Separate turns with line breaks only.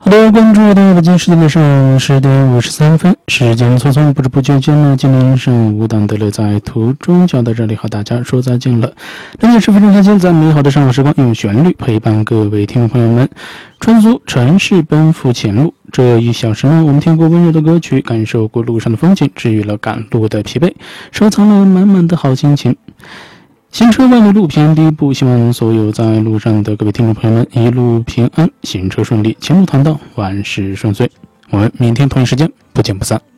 好的，关注到北京时间的上午10:53，时间匆匆，不知不觉间呢，今天上午党德勒在途中就要到这里和大家说再见了。真的是非常开心，在美好的上午时光，用旋律陪伴各位听众朋友们，穿梭城市，奔赴前路。这1小时呢，我们听过温柔的歌曲，感受过路上的风景，治愈了赶路的疲惫，收藏了满满的好心情。行车万里路平安第一步，希望所有在路上的各位听众朋友们一路平安，行车顺利，前路坦荡，万事顺遂。我们明天同一时间不见不散。